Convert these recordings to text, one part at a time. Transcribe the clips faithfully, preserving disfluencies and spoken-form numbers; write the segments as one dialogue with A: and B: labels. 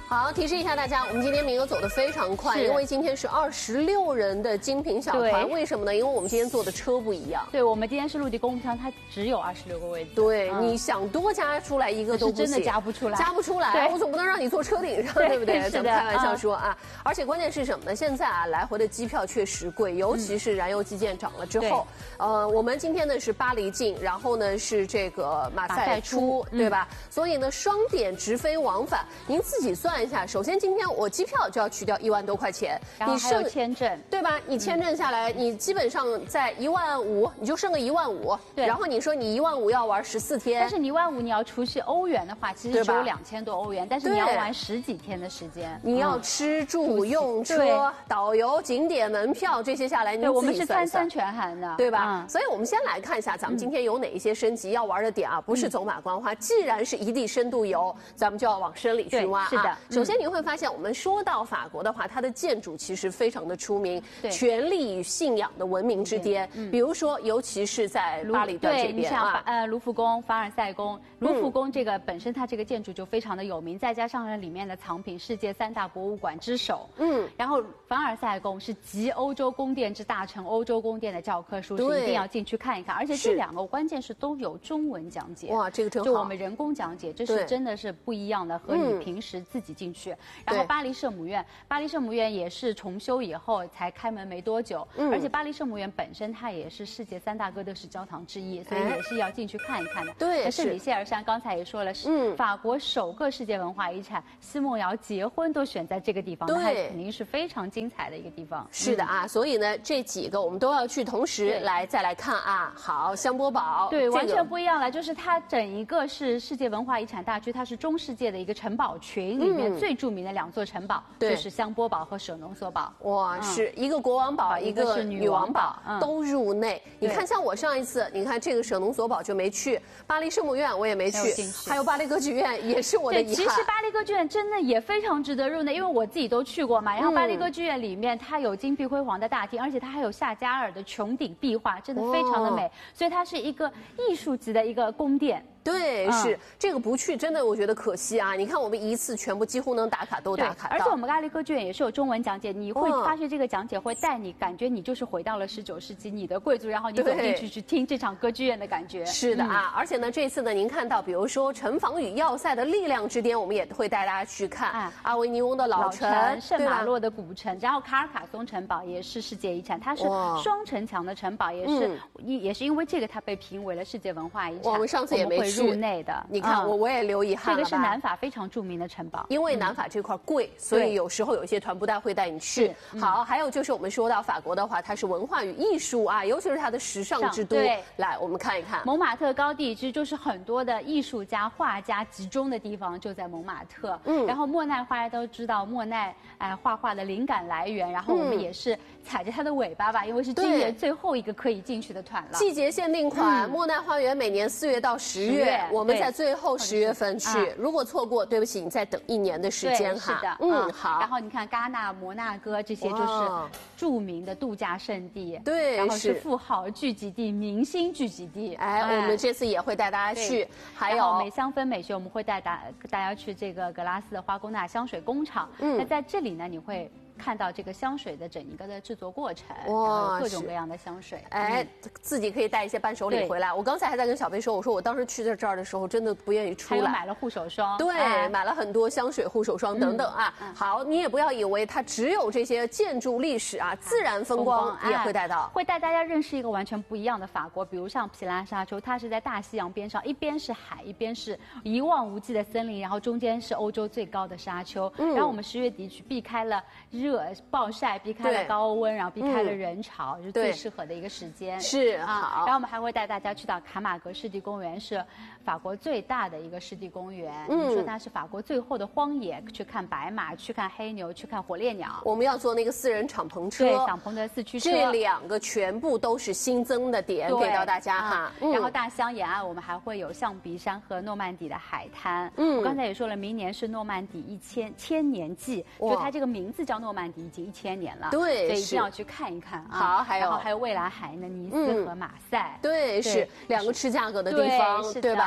A: 好，提示一下大家，我们今天名额走得非常快，因为今天是二十六人的精品小团。为什么呢？因为我们今天坐的车不一样。
B: 对，我们今天是陆地公务舱，它只有二十六个位置。
A: 对，嗯、你想多加出来一个都不行，
B: 真的加不出来，
A: 加不出来。我总不能让你坐车顶上，对, 对不对？咱们开玩笑说啊。嗯、而且关键是什么呢？现在啊，来回的机票确实贵，尤其是燃油基建涨了之后。嗯、呃，我们今天呢是巴黎进，然后呢是这个马赛出，嗯、对吧？所以呢，双点直飞往返，您自己算一下。首先今天我机票就要去掉一万多块钱，
B: 然后还有签证，
A: 对吧？你签证下来，嗯、你基本上在一万五，你就剩个一万五。对。然后你说你一万五要玩十四天，
B: 但是你一万五你要除去欧元的话，其实只有两千多欧元，但是你要玩十几天的时间，
A: 你要吃住用车、导游、景点门票这些下来，你自己算算。
B: 我们是三餐全含的，
A: 对吧？嗯、所以我们先来看一下，咱们今天有哪一些升级要玩的点啊？不是走马观花，既然是一地深度游，咱们就要往深里去挖啊。
B: 是的。
A: 首先你会发现，我们说到法国的话，它的建筑其实非常的出名，权力与信仰的文明之巅。嗯、比如说，尤其是在巴黎的这边啊，
B: 呃，卢浮宫、凡尔赛宫。卢浮宫这个本身它这个建筑就非常的有名，再加上呢里面的藏品，世界三大博物馆之首。嗯。然后凡尔赛宫是集欧洲宫殿之大成，欧洲宫殿的教科书，是一定要进去看一看。而且这两个关键是都有中文讲解。
A: 哇，这个真好。
B: 就我们人工讲解，这是真的是不一样的，和你平时自己进去。然后巴黎圣母院，巴黎圣母院也是重修以后才开门没多久，嗯、而且巴黎圣母院本身它也是世界三大哥德式教堂之一，所以也是要进去看一看的。
A: 对，
B: 圣米歇尔山刚才也说了，是、嗯、法国首个世界文化遗产，奚梦瑶结婚都选在这个地方，那肯定是非常精彩的一个地方。
A: 是的啊，嗯、所以呢，这几个我们都要去，同时来再来看啊。好，香波堡，
B: 对，
A: 这个、
B: 完全不一样了，就是它整一个是世界文化遗产大区，它是中世纪的一个城堡群里面最著名的两座城堡。对，就是香波堡和舍农索堡。
A: 哇，是一个国王堡，一个女王堡，都入内。你看，像我上一次，你看这个舍农索堡就没去，巴黎圣母院我也没去，还有巴黎歌剧院也是我的遗憾。
B: 其实巴黎歌剧院真的也非常值得入内，因为我自己都去过嘛。然后巴黎歌剧院里面它有金碧辉煌的大厅，而且它还有夏加尔的穹顶壁画，真的非常的美，所以它是一个艺术级的一个宫殿。
A: 对，是、嗯、这个不去真的我觉得可惜啊！你看我们一次全部几乎能打卡都打卡到，
B: 而且我们巴黎歌剧院也是有中文讲解，你会发现这个讲解会带你感觉你就是回到了十九世纪，你的贵族，然后你走进去去听这场歌剧院的感觉。
A: 是的啊，嗯、而且呢，这次呢，您看到比如说城防与要塞的力量之巅，我们也会带大家去看、嗯、阿维尼翁的老城、
B: 老城圣马洛的古城，然后卡尔卡松城堡也是世界遗产，它是双城墙的城堡，也是、嗯、也是因为这个它被评为了世界文化遗产。
A: 我们上次也没去
B: 入内的。
A: 你看，我我也留遗憾了吧。
B: 这个是南法非常著名的城堡，
A: 因为南法这块贵，所以有时候有一些团不带会带你去。好，还有就是我们说到法国的话，它是文化与艺术啊，尤其是它的时尚之都。来，我们看一看
B: 蒙马特高地，其实就是很多的艺术家、画家集中的地方，就在蒙马特。嗯，然后莫奈，大家都知道莫奈哎画画的灵感来源，然后我们也是踩着他的尾巴吧，因为是今年最后一个可以进去的团了。
A: 季节限定款，莫奈花园每年四月到十月，我们在最后十月份去，啊、如果错过，对不起，你再等一年的时间哈。
B: 是的，
A: 嗯，好。
B: 然后你看戛纳、摩纳哥这些就是著名的度假胜地，
A: 对，
B: 然后是富豪聚集地、明星聚集地。
A: 哎，哎我们这次也会带大家去，还有
B: 美香氛美学，我们会带大大家去这个格拉斯的花宫纳香水工厂。嗯，那在这里呢，你会看到这个香水的整一个的制作过程，哇，各种各样的香水，
A: 哎，嗯、自己可以带一些伴手礼回来。我刚才还在跟小飞说，我说我当时去在这儿的时候，真的不愿意出来。
B: 还有买了护手霜，
A: 对，哎、买了很多香水、护手霜等等啊。嗯嗯、好，你也不要以为它只有这些建筑历史啊、自然风光也会带到，
B: 哎、会带大家认识一个完全不一样的法国。比如像皮拉沙丘，它是在大西洋边上，一边是海，一边是一望无际的森林，然后中间是欧洲最高的沙丘。嗯、然后我们十月底去，避开了热暴晒。避开了高温，然后避开了人潮，嗯、是最适合的一个时间。
A: 是
B: 啊，然后我们还会带大家去到卡马格湿地公园，是法国最大的一个湿地公园。嗯，说它是法国最后的荒野，去看白马，去看黑牛，去看火烈鸟。
A: 我们要坐那个私人敞篷车，
B: 对，敞篷的四驱车。
A: 这两个全部都是新增的点，给到大家哈。
B: 嗯、然后大西洋沿岸我们还会有象鼻山和诺曼底的海滩。嗯，我刚才也说了，明年是诺曼底一千千年季，就它这个名字叫诺曼底，已经一千年了。
A: 对，
B: 所以一定要去看一看啊。
A: 好，还有
B: 然后还有蔚蓝海呢，尼斯和马赛。
A: 对，是两个吃价格的地方，对吧？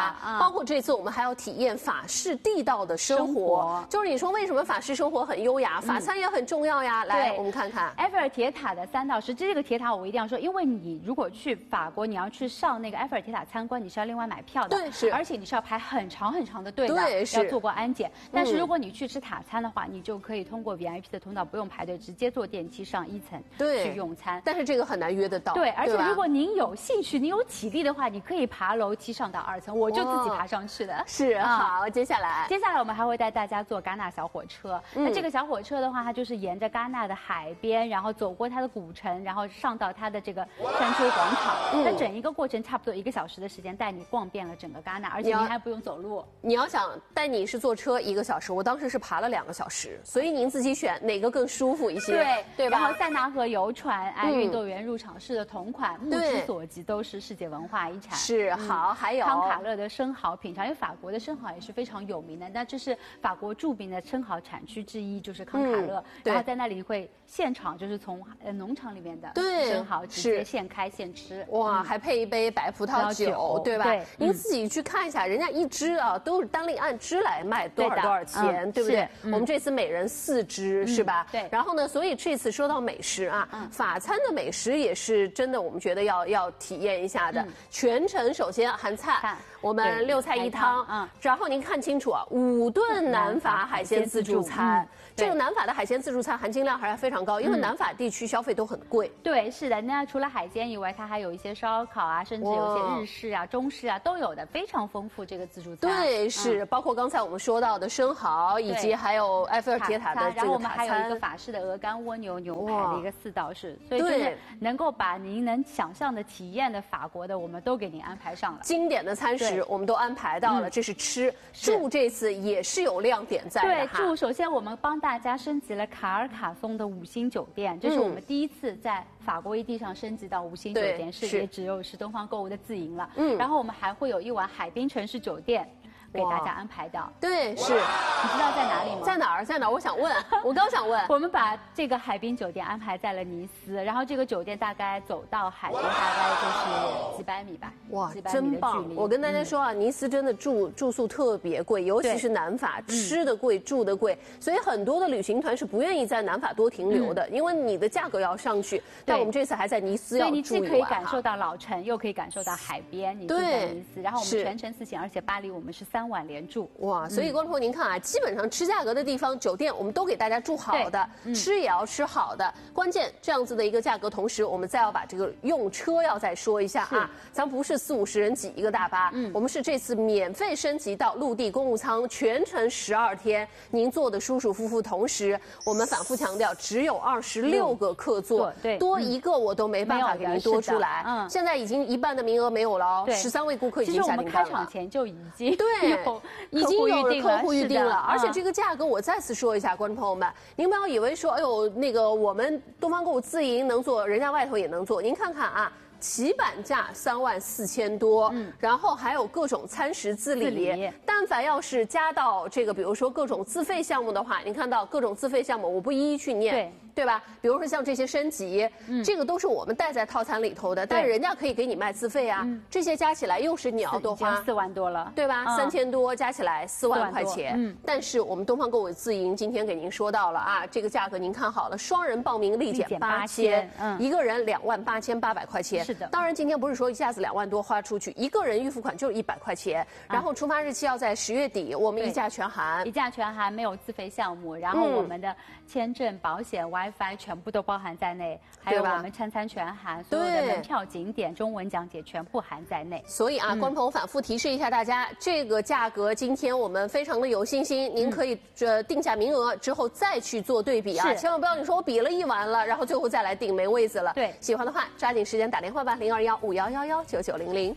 A: 啊，包括这次我们还要体验法式地道的生活，就是你说为什么法式生活很优雅，法餐也很重要呀？来，我们看看
B: 埃菲尔铁塔的三到十，这个铁塔我一定要说，因为你如果去法国，你要去上那个埃菲尔铁塔参观，你是要另外买票的，
A: 对，是，
B: 而且你是要排很长很长的队的，
A: 对，是，
B: 要做过安检。但是如果你去吃塔餐的话，你就可以通过 V I P 的通道，不用排队，直接坐电梯上一层去用餐。
A: 但是这个很难约得到。
B: 对，而且如果您有兴趣，您有体力的话，你可以爬楼梯上到二层，我就自己爬上去的。
A: 是，好，接下来，
B: 接下来我们还会带大家坐戛纳小火车。那这个小火车的话，它就是沿着戛纳的海边，然后走过它的古城，然后上到它的这个山丘广场。那整一个过程差不多一个小时的时间，带你逛遍了整个戛纳，而且您还不用走路。
A: 你要想带你是坐车一个小时，我当时是爬了两个小时，所以您自己选哪个更舒服一些，
B: 对
A: 对吧？
B: 然后塞纳河游船，哎，运动员入场式的同款，目之所及都是世界文化遗产。
A: 是，好，还有
B: 康卡勒的生蚝品尝，因为法国的生蚝也是非常有名的，那这是法国著名的生蚝产区之一，就是康卡勒。然后在那里会现场就是从呃农场里面的生蚝直接现开现吃。
A: 哇，还配一杯白葡萄酒，对吧？对，您自己去看一下，人家一支啊都是单另按支来卖多少多少钱，对不对？我们这次每人四支，是吧？
B: 对。
A: 然后呢，所以这次说到美食啊，法餐的美食也是真的，我们觉得要要体验一下的。全程首先韩菜，我们六菜一汤，嗯，然后您看清楚啊，五顿南法海鲜自助餐。这个南法的海鲜自助餐含金量还是非常高，因为南法地区消费都很贵。
B: 对，是的。那除了海鲜以外，它还有一些烧烤啊，甚至有一些日式啊、中式啊都有的，非常丰富。这个自助餐
A: 对，是包括刚才我们说到的生蚝，以及还有埃菲尔铁塔的这个塔餐。
B: 然后我们还有一个法式的鹅肝蜗牛牛排的一个四道式，所以就是能够把您能想象的体验的法国的，我们都给您安排上了。
A: 经典的餐食我们都安排到了，这是吃。住这次也是有亮点在的。
B: 对，住首先我们帮大家升级了卡尔卡松的五星酒店，这是我们第一次在法国一地上升级到五星酒店，是也只有是东方购物的自营了。嗯，然后我们还会有一晚海滨城市酒店。给大家安排到，
A: 对，是，
B: 你知道在哪里吗？
A: 在哪儿？在哪儿？我想问，我刚想问。
B: 我们把这个海滨酒店安排在了尼斯，然后这个酒店大概走到海边大概就是几百米吧。
A: 哇，真棒！我跟大家说啊，尼斯真的住住宿特别贵，尤其是南法，吃的贵，住的贵，所以很多的旅行团是不愿意在南法多停留的，因为你的价格要上去。但我们这次还在尼斯要住一晚，
B: 对，你既可以感受到老城，又可以感受到海边，你住在尼斯，然后我们全程四星，而且巴黎我们是三。三晚连住
A: 哇，所以观众朋友您看啊，基本上吃价格的地方酒店我们都给大家住好的，吃也要吃好的。关键这样子的一个价格，同时我们再要把这个用车要再说一下啊，咱不是四五十人挤一个大巴，我们是这次免费升级到陆地公务舱，全程十二天，您坐的舒舒服服。同时我们反复强调，只有二十六个客座，
B: 对，
A: 多一个我都没办法给您多出来。嗯，现在已经一半的名额没有了哦，十三位顾客已经下订单了。
B: 其实我们开场前就已经
A: 对。已经有客户预定了，而且
B: 嗯、
A: 这个价格我再次说一下，观众朋友们，您不要以为说，哎呦，那个我们东方购物自营能做，人家外头也能做。您看看啊，起板价三万四千多，嗯，然后还有各种餐食自理，自理但凡要是加到这个，比如说各种自费项目的话，您看到各种自费项目，我不一一去念。对。对吧？比如说像这些升级，嗯、这个都是我们带在套餐里头的，但是人家可以给你卖自费啊。嗯、这些加起来又是你要多花
B: 四万多了，
A: 对吧？嗯、三千多加起来四万块钱。嗯，但是我们东方购物自营今天给您说到了啊，这个价格您看好了，双人报名立减八千，嗯，一个人两万八千八百块钱。
B: 是的，
A: 当然今天不是说一下子两万多花出去，一个人预付款就是一百块钱，然后出发日期要在十月底，我们一价全含，
B: 一价全含没有自费项目，然后我们的签证、保险、WiFi 全部都包含在内，还有我们餐餐全含，所有的门票、景点、中文讲解全部含在内。
A: 所以啊，观众朋友反复提示一下大家，这个价格今天我们非常的有信心，您可以这定下名额之后再去做对比啊，千万不要你说我比了一晚了，然后最后再来订没位子了。
B: 对，
A: 喜欢的话抓紧时间打电话吧，零二幺五幺幺幺九九零零。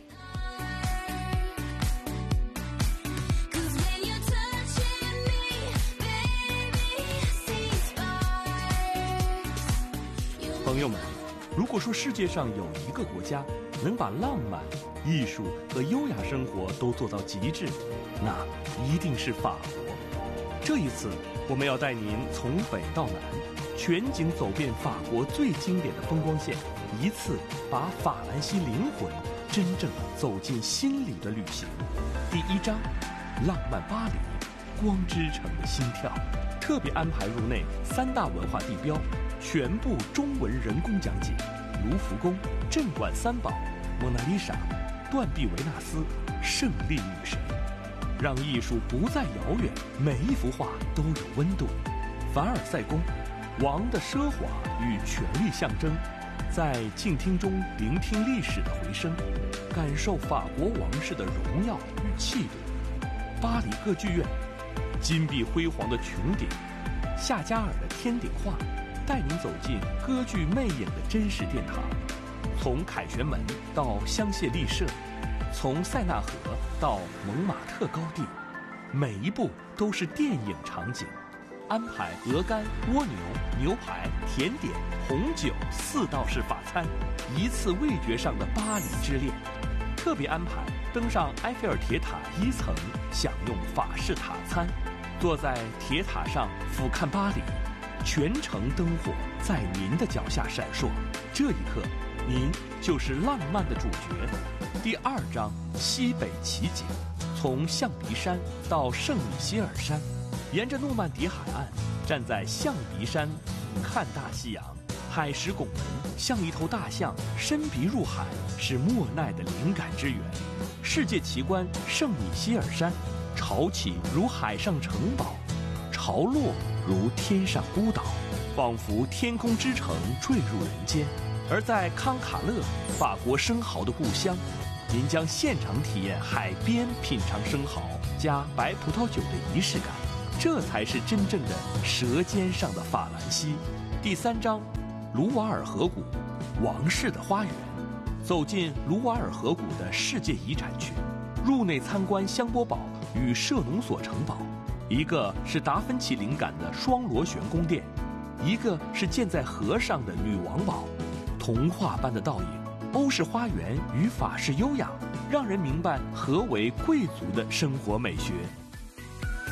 C: 朋友们，如果说世界上有一个国家能把浪漫、艺术和优雅生活都做到极致，那一定是法国。这一次，我们要带您从北到南，全景走遍法国最经典的风光线，一次把法兰西灵魂真正走进心里的旅行。第一章，浪漫巴黎，光之城的心跳。特别安排入内三大文化地标，全部中文人工讲解。卢浮宫、镇馆三宝、蒙娜丽莎、断臂维纳斯、胜利女神，让艺术不再遥远，每一幅画都有温度。凡尔赛宫，王的奢华与权力象征，在静听中聆听历史的回声，感受法国王室的荣耀与气度。巴黎歌剧院，金碧辉煌的穹顶，夏加尔的天顶画，带您走进歌剧魅影的真实殿堂。从凯旋门到香榭丽舍，从塞纳河到蒙马特高地，每一步都是电影场景。安排鹅肝、蜗牛、牛排、甜点、红酒四道式法餐，一次味觉上的巴黎之恋。特别安排登上埃菲尔铁塔一层，享用法式塔餐，坐在铁塔上俯瞰巴黎，全城灯火在您的脚下闪烁。这一刻，您就是浪漫的主角。第二章，西北奇景，从象鼻山到圣米歇尔山，沿着诺曼底海岸，站在象鼻山俯瞰大西洋。海石拱门像一头大象伸鼻入海，是莫奈的灵感之源。世界奇观圣米歇尔山，潮起如海上城堡，潮落如天上孤岛，仿佛天空之城坠入人间。而在康卡勒，法国生蚝的故乡，您将现场体验海边品尝生蚝加白葡萄酒的仪式感，这才是真正的舌尖上的法兰西。第三章，卢瓦尔河谷，王室的花园。走进卢瓦尔河谷的世界遗产区，入内参观香波堡与舍农索城堡，一个是达芬奇灵感的双螺旋宫殿，一个是建在河上的女王堡。童话般的倒影，欧式花园与法式优雅，让人明白何为贵族的生活美学。